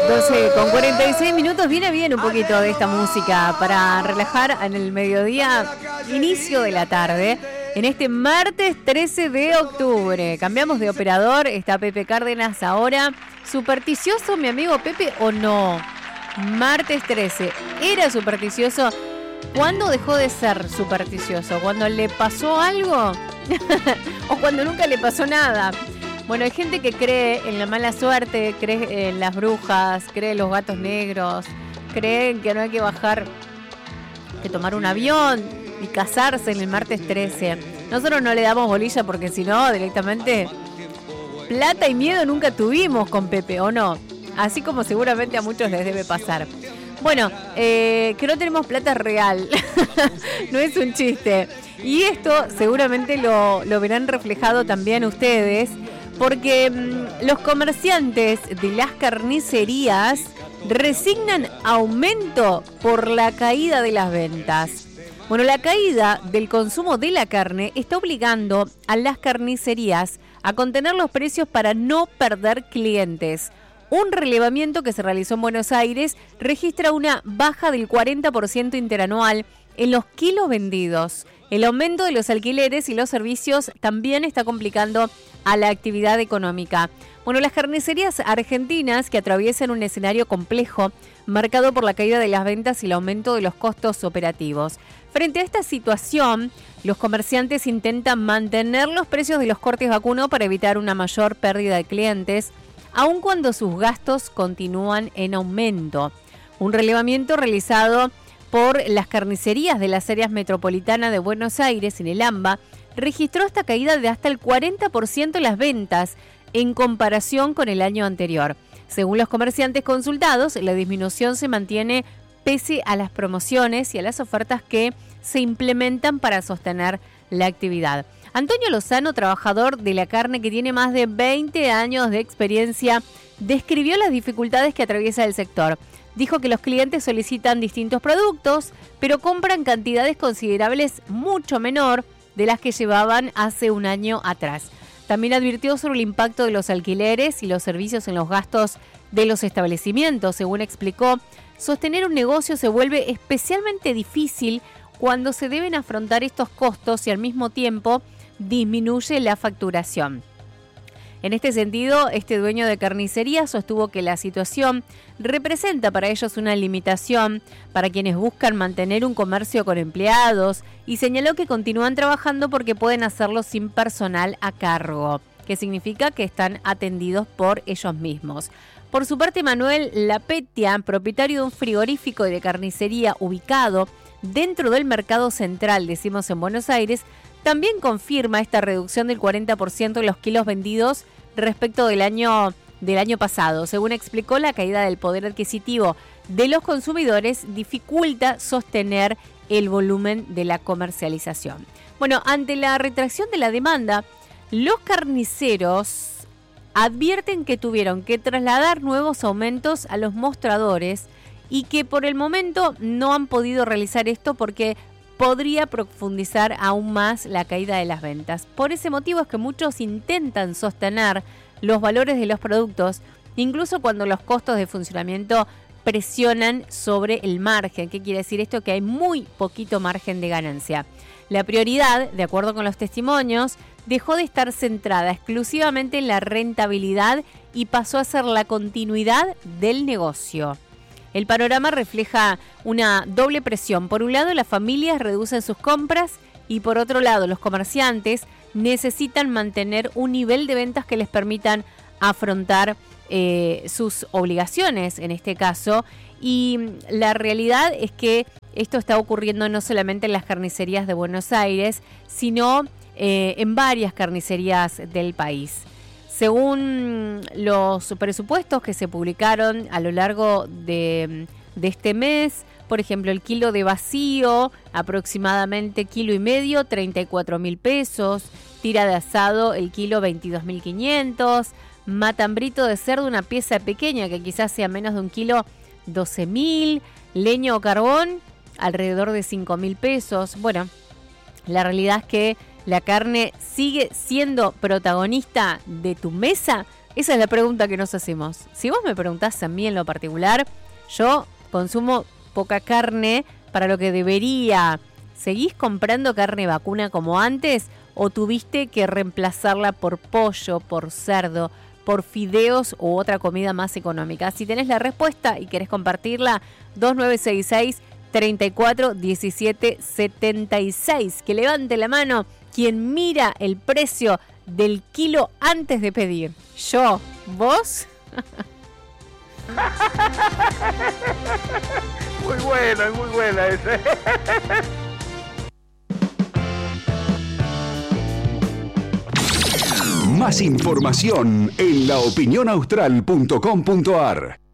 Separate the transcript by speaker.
Speaker 1: 12:46. Viene bien un poquito de esta música para relajar en el mediodía, inicio de la tarde, en este martes 13 de octubre. Cambiamos de operador, está Pepe Cárdenas ahora. ¿Supersticioso mi amigo Pepe o no? Martes 13, ¿era supersticioso? ¿Cuándo dejó de ser supersticioso? ¿Cuando le pasó algo? ¿O cuando nunca le pasó nada? Bueno, hay gente que cree en la mala suerte, cree en las brujas, cree en los gatos negros, cree que no hay que bajar, que tomar un avión y casarse en el martes 13. Nosotros no le damos bolilla porque si no, directamente, plata y miedo nunca tuvimos con Pepe, ¿o no? Así como seguramente a muchos les debe pasar. Bueno, que no tenemos plata real, no es un chiste. Y esto seguramente lo verán reflejado también ustedes, porque los comerciantes de las carnicerías resignan aumento por la caída de las ventas. Bueno, la caída del consumo de la carne está obligando a las carnicerías a contener los precios para no perder clientes. Un relevamiento que se realizó en Buenos Aires registra una baja del 40% interanual en los kilos vendidos. El aumento de los alquileres y los servicios también está complicando a la actividad económica. Bueno, las carnicerías argentinas que atraviesan un escenario complejo, marcado por la caída de las ventas y el aumento de los costos operativos. Frente a esta situación, los comerciantes intentan mantener los precios de los cortes vacuno para evitar una mayor pérdida de clientes, aun cuando sus gastos continúan en aumento. Un relevamiento realizado por las carnicerías de las áreas metropolitanas de Buenos Aires, en el AMBA, registró esta caída de hasta el 40% en las ventas en comparación con el año anterior. Según los comerciantes consultados, la disminución se mantiene pese a las promociones y a las ofertas que se implementan para sostener la actividad. Antonio Lozano, trabajador de la carne que tiene más de 20 años de experiencia, describió las dificultades que atraviesa el sector. Dijo que los clientes solicitan distintos productos, pero compran cantidades considerables mucho menor de las que llevaban hace un año atrás. También advirtió sobre el impacto de los alquileres y los servicios en los gastos de los establecimientos. Según explicó, sostener un negocio se vuelve especialmente difícil cuando se deben afrontar estos costos y al mismo tiempo disminuye la facturación. En este sentido, este dueño de carnicería sostuvo que la situación representa para ellos una limitación para quienes buscan mantener un comercio con empleados y señaló que continúan trabajando porque pueden hacerlo sin personal a cargo, que significa que están atendidos por ellos mismos. Por su parte, Manuel Lapetia, propietario de un frigorífico y de carnicería ubicado dentro del mercado central, decimos en Buenos Aires, también confirma esta reducción del 40% de los kilos vendidos respecto del año pasado. Según explicó, la caída del poder adquisitivo de los consumidores dificulta sostener el volumen de la comercialización. Bueno, ante la retracción de la demanda, los carniceros advierten que tuvieron que trasladar nuevos aumentos a los mostradores y que por el momento no han podido realizar esto porque podría profundizar aún más la caída de las ventas. Por ese motivo es que muchos intentan sostener los valores de los productos, incluso cuando los costos de funcionamiento presionan sobre el margen. ¿Qué quiere decir esto? Que hay muy poquito margen de ganancia. La prioridad, de acuerdo con los testimonios, dejó de estar centrada exclusivamente en la rentabilidad y pasó a ser la continuidad del negocio. El panorama refleja una doble presión. Por un lado, las familias reducen sus compras y por otro lado, los comerciantes necesitan mantener un nivel de ventas que les permitan afrontar sus obligaciones en este caso. Y la realidad es que esto está ocurriendo no solamente en las carnicerías de Buenos Aires, sino en varias carnicerías del país. Según los presupuestos que se publicaron a lo largo de este mes, por ejemplo, el kilo de vacío, aproximadamente kilo y medio, 34.000 pesos. Tira de asado, el kilo, 22.500. Matambrito de cerdo, una pieza pequeña que quizás sea menos de un kilo, 12.000. Leña o carbón, alrededor de 5.000 pesos. Bueno, la realidad es que la carne sigue siendo protagonista de tu mesa Esa es la pregunta que nos hacemos. Si vos me preguntás a mí en lo particular, yo consumo poca carne para lo que debería. ¿Seguís comprando carne vacuna como antes o tuviste que reemplazarla por pollo, por cerdo, por fideos u otra comida más económica? Si tenés la respuesta y querés compartirla, 2966 34 17 76. Que levante la mano quien mira el precio del kilo antes de pedir. Yo, ¿vos?
Speaker 2: Muy buena esa.
Speaker 3: Más información en laopinionaustral.com.ar.